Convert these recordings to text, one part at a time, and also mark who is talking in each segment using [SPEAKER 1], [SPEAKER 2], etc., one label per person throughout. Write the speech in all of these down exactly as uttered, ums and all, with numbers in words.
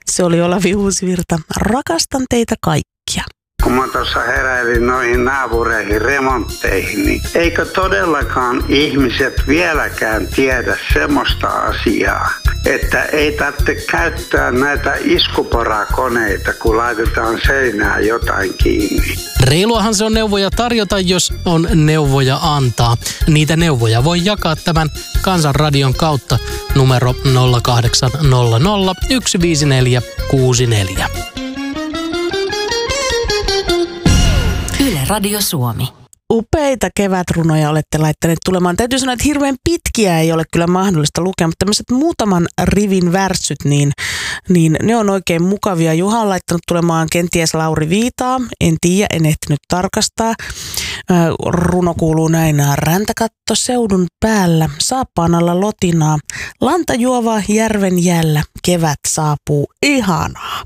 [SPEAKER 1] Se oli Olavi Uusvirta. Rakastan teitä kaikkia.
[SPEAKER 2] Kun mä tuossa heräilin noihin naapureihin remontteihin, niin eikö todellakaan ihmiset vieläkään tiedä semmoista asiaa, että ei tarvitse käyttää näitä iskuporakoneita, kun laitetaan seinään jotain kiinni.
[SPEAKER 3] Reiluahan se on neuvoja tarjota, jos on neuvoja antaa. Niitä neuvoja voi jakaa tämän Kansanradion kautta numero nolla kahdeksan nolla nolla yksi viisi neljä kuusi neljä.
[SPEAKER 4] Yle Radio Suomi.
[SPEAKER 1] Upeita kevätrunoja olette laittaneet tulemaan. Täytyy sanoa, että hirveän pitkiä ei ole kyllä mahdollista lukea, mutta tämmöiset muutaman rivin värssyt, niin, niin ne on oikein mukavia. Juha on laittanut tulemaan kenties Lauri Viitaa. En tiedä, en ehtinyt tarkastaa. Runo kuuluu näin. Räntäkatto seudun päällä, saappaan alla lotinaa. Lanta juovaa järven jällä, kevät saapuu, ihanaa.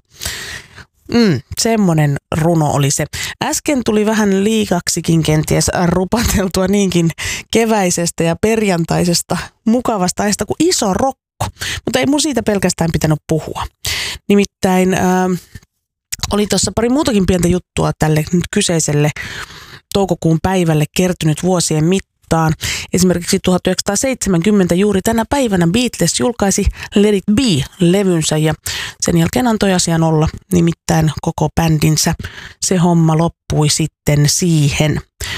[SPEAKER 1] Mm, semmonen runo oli se. Äsken tuli vähän liikaksikin kenties rupateltua niinkin keväisestä ja perjantaisesta mukavasta ajasta kuin iso rokko. Mutta ei mun siitä pelkästään pitänyt puhua. Nimittäin äh, oli tuossa pari muutakin pientä juttua tälle nyt kyseiselle toukokuun päivälle kertynyt vuosien mittaan. Esimerkiksi tuhatyhdeksänsataaseitsemänkymmentä juuri tänä päivänä Beatles julkaisi Let It Be-levynsä ja sen jälkeen antoi asian olla, nimittäin koko bändinsä. Se homma loppui sitten siihen.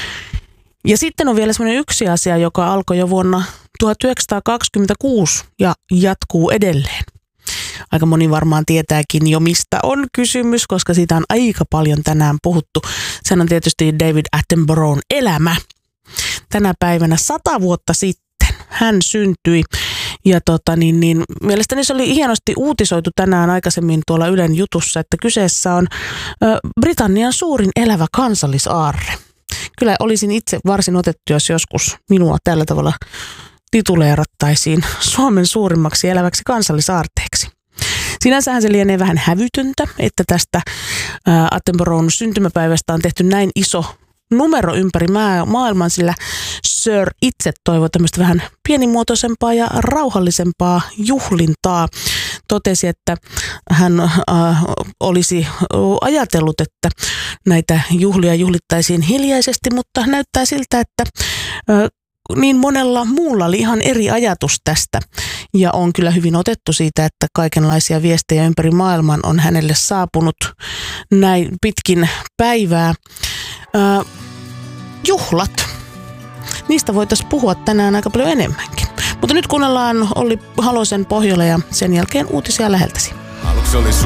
[SPEAKER 1] Ja sitten on vielä semmoinen yksi asia, joka alkoi jo vuonna tuhatyhdeksänsataakaksikymmentäkuusi ja jatkuu edelleen. Aika moni varmaan tietääkin jo, mistä on kysymys, koska siitä on aika paljon tänään puhuttu. Sen on tietysti David Attenboroughn elämä. Tänä päivänä sata vuotta sitten hän syntyi ja tota, niin, niin, mielestäni se oli hienosti uutisoitu tänään aikaisemmin tuolla Ylen jutussa, että kyseessä on ö, Britannian suurin elävä kansallisaarre. Kyllä olisin itse varsin otettu, jos joskus minua tällä tavalla tituleerattaisiin Suomen suurimmaksi eläväksi kansallisaarteeksi. Sinänsähän se lienee vähän hävytöntä, että tästä ää, Attenboroughn syntymäpäivästä on tehty näin iso numero ympäri maailman, sillä Sir itse toivoi tämmöistä vähän pienimuotoisempaa ja rauhallisempaa juhlintaa. Totesi, että hän äh, olisi ajatellut, että näitä juhlia juhlittaisiin hiljaisesti, mutta näyttää siltä, että äh, niin monella muulla oli ihan eri ajatus tästä. Ja on kyllä hyvin otettu siitä, että kaikenlaisia viestejä ympäri maailman on hänelle saapunut näin pitkin päivää. Äh, juhlat. Niistä voitaisiin puhua tänään aika paljon enemmänkin. Mutta nyt kuunnellaan Olli Halosen Pohjola ja sen jälkeen uutisia läheltäsi.